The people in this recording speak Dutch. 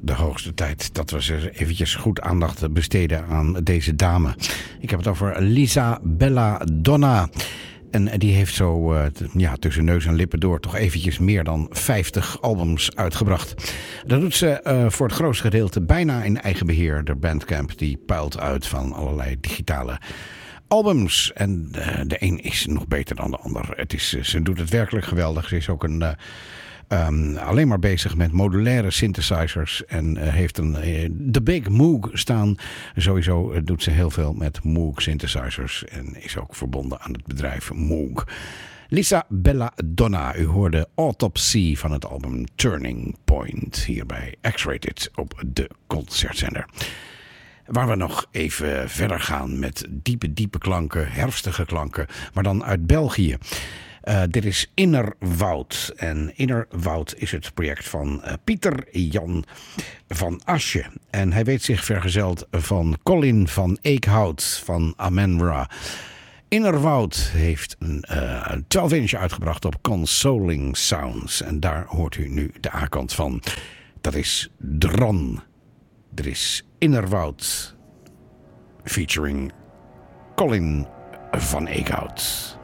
de hoogste tijd dat we ze eventjes goed aandacht besteden aan deze dame. Ik heb het over Lisa Belladonna. En die heeft zo tussen neus en lippen door toch eventjes meer dan 50 albums uitgebracht. Dat doet ze voor het grootste gedeelte bijna in eigen beheer. De Bandcamp die puilt uit van allerlei digitale albums. En de een is nog beter dan de ander. Ze doet het werkelijk geweldig. Ze is ook alleen maar bezig met modulaire synthesizers en heeft de Big Moog staan. Sowieso doet ze heel veel met Moog synthesizers en is ook verbonden aan het bedrijf Moog. Lisa Belladonna, u hoorde Autopsy van het album Turning Point hier bij X-Rated op de Concertzender. Waar we nog even verder gaan met diepe klanken, herfstige klanken, maar dan uit België. Dit is Innerwoud. En Innerwoud is het project van Pieter Jan van Asje. En hij weet zich vergezeld van Colin van Eekhout van Amenra. Innerwoud heeft een 12-inch uitgebracht op Consoling Sounds. En daar hoort u nu de A-kant van. Dat is Dron. Er is Innerwoud featuring Colin van Eekhout.